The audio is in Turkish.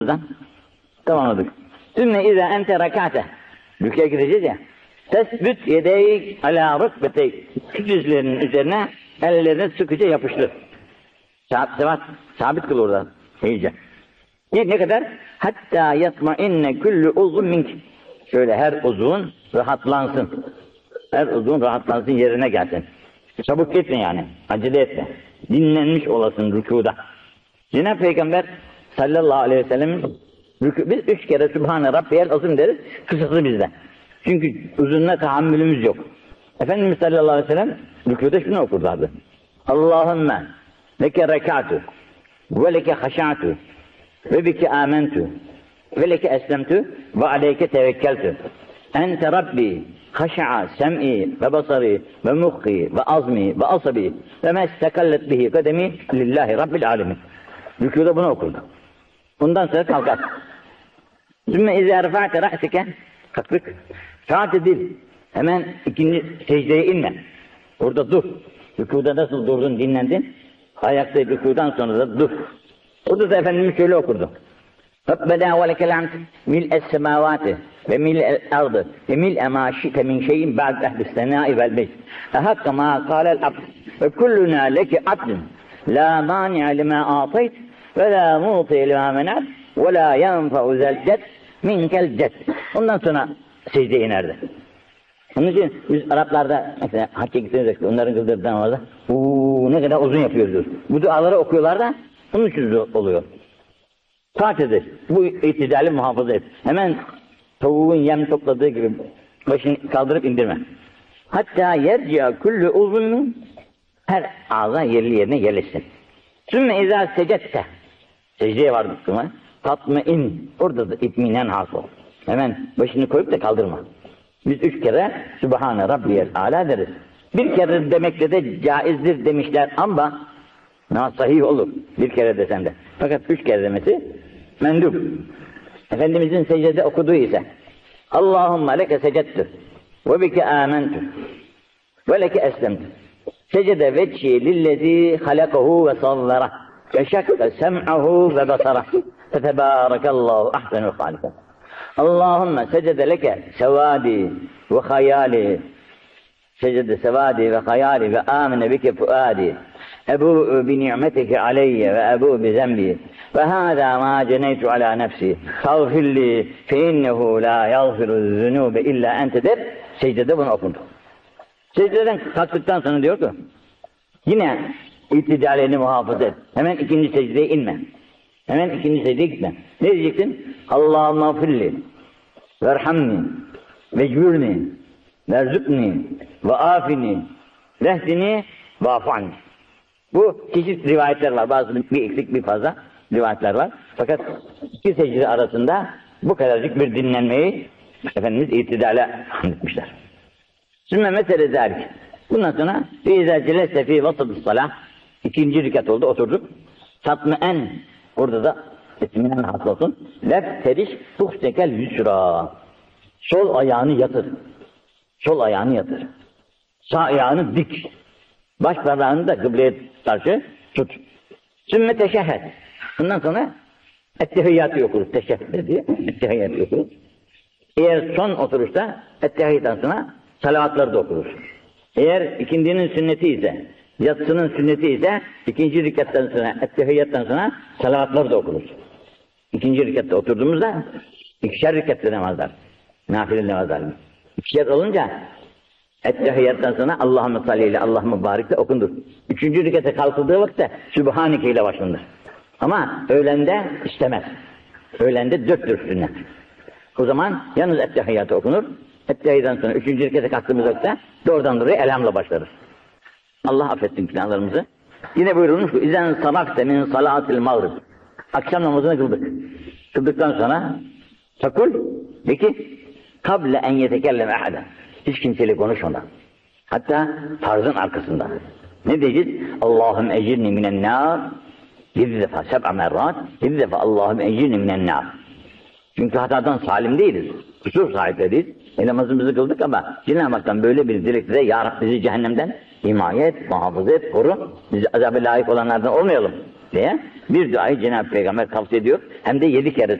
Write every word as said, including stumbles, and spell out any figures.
Buradan tamamladık. Sümme izâ ente rekâte. Rükûya gideceğiz ya. Tesbüt yedeyk alâ rükbeteyk. Dizlerinin üzerine ellerini sıkıca yapıştır. Sabit, sabit kıl orada. İyice. Ne kadar? Hatta yatma'inne küllü uzun mink. Şöyle her uzun rahatlansın. Her uzun rahatlansın, yerine gelsin. Çabuk gitme yani. Acele etme. Dinlenmiş olasın rükuda. Cenab-ı Peygamber sallallahu aleyhi ve sellem rükû, biz üç kere Sübhane Rabbiyel Azim deriz. Kısası bizde. Çünkü uzunluğa tahammülümüz yok. Efendimiz sallallahu aleyhi ve sellem rükûda şunu okurlardı. Allahümme leke rekâtu ve leke haşâtu ve bike âmentu ve leke eslemtu ve aleyke tevekkeltu. Ente Rabbi haşa'a sem'i ve basari ve muhki ve azmi ve asabi ve mestekallet bihi kademi lillahi Rabbil alemin. Rükûda bunu okurdu. Bundan sonra kalkar. Sümme izâ rifa'te ra'sike, kalktık. Fa'tedil, hemen ikinci secdeye inme. Orada dur. Rükûda nasıl durdun, dinlendin? Ayakta rükûdan sonra da dur. Orada da Efendimiz şöyle okurdu. Rabbena ve lekel hamd mil'es semâvâti ve mil'el ardı ve mil'e mâ şi'te min şeyin ba'd ehlis senâi vel beyt. Ehakka mâ kâlel abd ve kullunâ leke abdun la mâni'a limâ âtayt ve la mu'ti limâ menat ve la yenfa'u zel ced minkel ced. Ondan sonra secdeye inerdi. Onun için biz Araplarda mesela hacca gittiğimizde onların kıldığı namazda uuu ne kadar uzun yapıyoruz. Bu duaları okuyorlar da bunun için oluyor. Taat edir. Bu itidali muhafaza et. Hemen tavuğun yem topladığı gibi başını kaldırıp indirme. Hatta yerciya küllü uzunun her ağza yerli yerine yerleşsin. Sümme izâ secette. Secdeye vardık mı? Tatme'in. Orada da itminen hasıl. Hemen başını koyup da kaldırma. Biz üç kere Sübhane Rabbiyel Âlâ deriz. Bir kere demekle de caizdir demişler ama na sahih olur. Bir kere desen de. Fakat üç kere demesi mendup. Efendimizin secdede okuduğu ise Allahümme leke secettü ve bike âmentü ve leke eslemtü. Secde vecci lillezî halakahu ve savvera ve şakke sem'ahu ve basara fetebârekallâhu ahsenul hâliken. Allahümme secde leke sevâdi ve hayâli secde sevâdi ve hayâli ve âmine bike fuâdi ebu'u bi ni'metike aleyye ve ebu'u bi zembi ve hâzâ mâ ceneytu alâ nefsi tağfirli fe innehu lâ yağfiru zünûbe illâ ente der. Secdede bunu okundu. Secdeden kalktıktan sonra diyor ki yine itidalini muhafaza et. Hemen ikinci secdeye inme. Hemen ikinci secdeye gitme. Ne diyeceksin? Allahümme filli verhamni vecbürni verzukni ve afini vehdini ve afani. Bu çeşit rivayetler var. Bazı bir eksik bir fazla rivayetler var. Fakat iki secde arasında bu kadarcık bir dinlenmeyi Efendimiz itidale anlatmışlar. Sümme mesele zâlik. Bundan sonra فَاِذَا جَلَسَ ف۪ي وَسَطِ الصَّلَاةِ İkinci rikat oldu, oturduk. Tatmı'en, orada da etminen hasıl olsun. لَفْتَرِشْ تُخْتَكَ الْيُسْرَى Sol ayağını yatır. Sol ayağını yatır. Sağ ayağını dik. Baş parmağını da kıbleye karşı tut. Sümme teşehhed. Bundan sonra ettehiyyatı okuruz. Teşehhed diye ettehiyyatı okuruz. Eğer son oturuşta ettehiyyattan sonra salavatları da okuruz. Eğer ikindinin sünneti ise, yatsının sünneti ise ikinci rikattan sonra, ettehiyyattan sonra salavatları da okuruz. İkinci rikatta oturduğumuzda ikişer rikatlı namazlar. Nafile namazlar. İkişer olunca ettehiyyattan sonra Allahümme salli ile Allahümme barik ile okundur. Üçüncü rikate kalkıldığı vakitte Sübhaneke ile başlanır. Ama öğlende istemez. Öğlende dörttür sünnet. O zaman yalnız ettehiyyatı okunur. Ettehiyyattan sonra üçüncü rikate kalktığımız vakitte doğrudan doğruya elhamla başlarız. Allah affetsin günahlarımızı. Yine buyurulmuş ki İzen sarafte min salatil mağrib. Akşam namazını kıldık. Kıldıktan sonra takul de ki kable en yetekelleme ahaden. Hiç kimseyle konuşmadan. Hatta farzın arkasında. Ne diyeceğiz? Allahümme ecirni minen nar. Bir defa seb'a merrat. Bir defa Allahümme ecirni minen nar. Çünkü hatadan salim değiliz. Kusur sahipleriyiz. E namazımızı kıldık ama Cenab-ı Hak'tan böyle bir dilekle Ya Rabbi bizi cehennemden himayet, muhafaza et, koru. Bizi azab-ı layık olanlardan olmayalım. diye bir duayı Cenab-ı Peygamber tavsiye ediyor. Hem de yedi kere